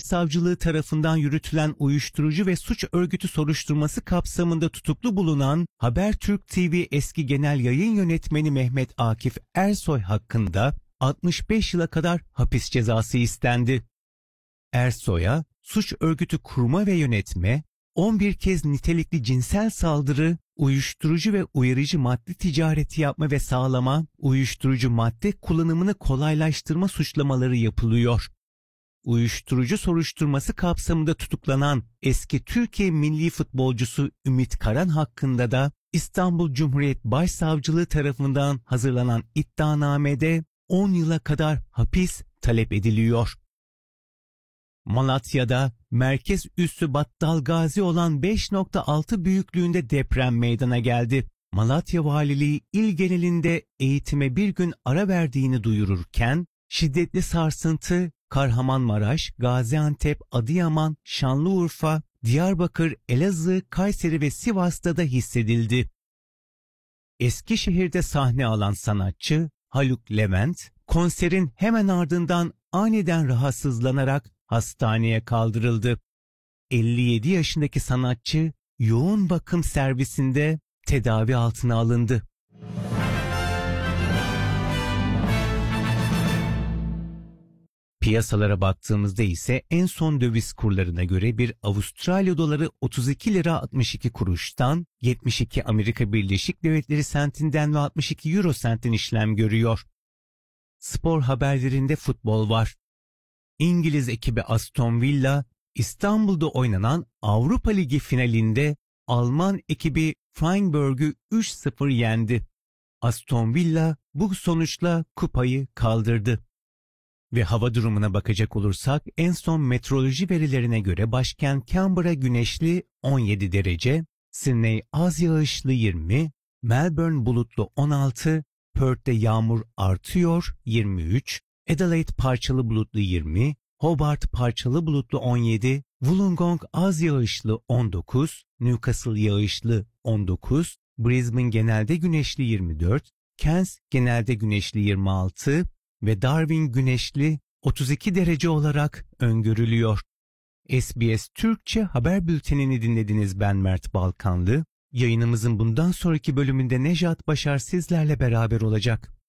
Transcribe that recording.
Başsavcılığı tarafından yürütülen uyuşturucu ve suç örgütü soruşturması kapsamında tutuklu bulunan Habertürk TV eski genel yayın yönetmeni Mehmet Akif Ersoy hakkında 65 yıla kadar hapis cezası istendi. Ersoy'a suç örgütü kurma ve yönetme, 11 kez nitelikli cinsel saldırı, uyuşturucu ve uyarıcı madde ticareti yapma ve sağlama, uyuşturucu madde kullanımını kolaylaştırma suçlamaları yapılıyor. Uyuşturucu soruşturması kapsamında tutuklanan eski Türkiye milli futbolcusu Ümit Karan hakkında da İstanbul Cumhuriyet Başsavcılığı tarafından hazırlanan iddianamede 10 yıla kadar hapis talep ediliyor. Malatya'da merkez üssü Battalgazi olan 5.6 büyüklüğünde deprem meydana geldi. Malatya Valiliği il genelinde eğitime bir gün ara verdiğini duyururken şiddetli sarsıntı Kahramanmaraş, Gaziantep, Adıyaman, Şanlıurfa, Diyarbakır, Elazığ, Kayseri ve Sivas'ta da hissedildi. Eskişehir'de sahne alan sanatçı Haluk Levent, konserin hemen ardından aniden rahatsızlanarak hastaneye kaldırıldı. 57 yaşındaki sanatçı yoğun bakım servisinde tedavi altına alındı. Piyasalara baktığımızda ise en son döviz kurlarına göre bir Avustralya doları 32 lira 62 kuruştan, 72 Amerika Birleşik Devletleri sentinden ve 62 euro sentten işlem görüyor. Spor haberlerinde futbol var. İngiliz ekibi Aston Villa, İstanbul'da oynanan Avrupa Ligi finalinde Alman ekibi Freiburg'u 3-0 yendi. Aston Villa bu sonuçla kupayı kaldırdı. Ve hava durumuna bakacak olursak en son meteoroloji verilerine göre başkent Canberra güneşli 17 derece, Sydney az yağışlı 20, Melbourne bulutlu 16, Perth'te yağmur artıyor 23, Adelaide parçalı bulutlu 20, Hobart parçalı bulutlu 17, Wollongong az yağışlı 19, Newcastle yağışlı 19, Brisbane genelde güneşli 24, Cairns genelde güneşli 26 ve Darwin güneşli 32 derece olarak öngörülüyor. SBS Türkçe haber bültenini dinlediniz, ben Mert Balkanlı. Yayınımızın bundan sonraki bölümünde Nejat Başar sizlerle beraber olacak.